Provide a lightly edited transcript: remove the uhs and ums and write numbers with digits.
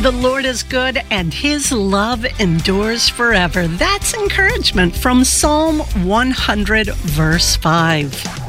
The Lord is good and His love endures forever. That's encouragement from Psalm 100, verse 5.